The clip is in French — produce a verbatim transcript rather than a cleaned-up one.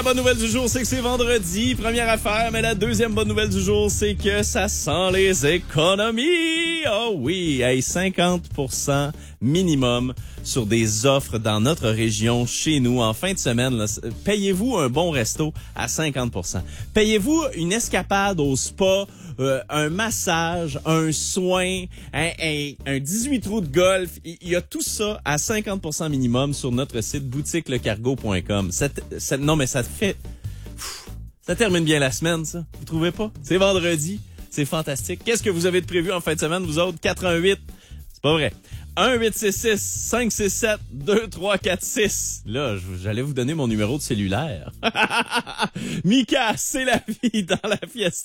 bonne nouvelle du jour, c'est que c'est vendredi, première affaire, mais la deuxième bonne nouvelle du jour, c'est que ça sent les économies. Oh oui, hey, cinquante pour cent minimum sur des offres dans notre région, chez nous, en fin de semaine. Là, payez-vous un bon resto à cinquante pour cent. Payez-vous une escapade au spa, euh, un massage, un soin, un, un, un dix-huit trous de golf. Il y a tout ça à cinquante pour cent minimum sur notre site boutique le cargo point com. Ça, ça, non, mais ça fait... Pff, ça termine bien la semaine, ça. Vous trouvez pas? C'est vendredi. C'est fantastique. Qu'est-ce que vous avez de prévu en fin de semaine, vous autres? quatre un huit. C'est pas vrai. un huit six six cinq six sept deux trois quatre six. Là, j'allais vous donner mon numéro de cellulaire. Mika, c'est la vie dans la fiesta.